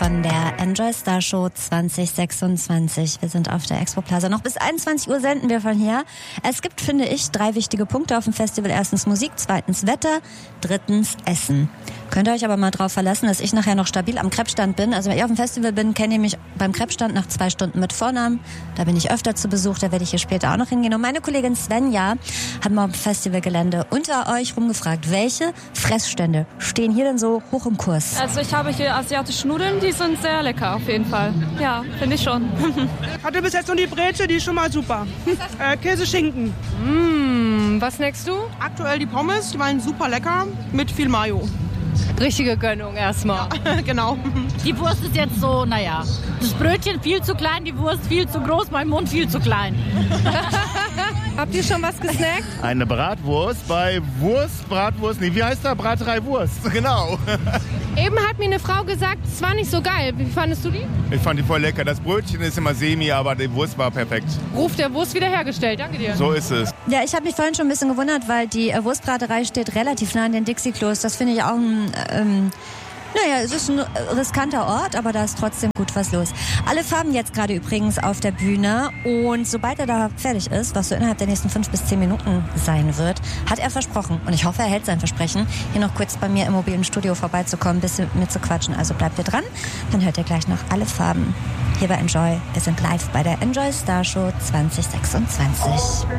von der Enjoy Star Show 2026. Wir sind auf der Expo Plaza. Noch bis 21 Uhr senden wir von hier. Es gibt, finde ich, 3 wichtige Punkte auf dem Festival. Erstens Musik, zweitens Wetter, drittens Essen. Könnt ihr euch aber mal drauf verlassen, dass ich nachher noch stabil am Krebsstand bin. Also wenn ich auf dem Festival bin, kennt ihr mich beim Krebsstand nach 2 Stunden mit Vornamen. Da bin ich öfter zu Besuch, da werde ich hier später auch noch hingehen. Und meine Kollegin Svenja hat mal auf dem Festivalgelände unter euch rumgefragt, welche Fressstände stehen hier denn so hoch im Kurs? Also ich habe hier asiatische Nudeln, die sind sehr lecker auf jeden Fall. Ja, finde ich schon. Hatte bis jetzt nur die Breze, die ist schon mal super. Käse-Schinken. Was snackst du? Aktuell die Pommes, die waren super lecker mit viel Mayo. Richtige Gönnung erstmal. Ja, genau. Die Wurst ist jetzt so, naja, das Brötchen viel zu klein, die Wurst viel zu groß, mein Mund viel zu klein. Habt ihr schon was gesnackt? Eine Bratwurst bei Bratwurst, nee, wie heißt da? Braterei Wurst, genau. Eben hat mir eine Frau gesagt, es war nicht so geil. Wie fandest du die? Ich fand die voll lecker. Das Brötchen ist immer semi, aber die Wurst war perfekt. Ruf der Wurst wiederhergestellt, danke dir. So ist es. Ja, ich habe mich vorhin schon ein bisschen gewundert, weil die Wurstbraterei steht relativ nah an den Dixie-Klos. Das finde ich auch naja, es ist ein riskanter Ort, aber da ist trotzdem gut was los. Alle Farben jetzt gerade übrigens auf der Bühne und sobald er da fertig ist, was so innerhalb der nächsten 5 bis 10 Minuten sein wird, hat er versprochen, und ich hoffe, er hält sein Versprechen, hier noch kurz bei mir im mobilen Studio vorbeizukommen, ein bisschen mit zu quatschen. Also bleibt ihr dran, dann hört ihr gleich noch alle Farben hier bei Enjoy. Wir sind live bei der Enjoy Star Show 2026.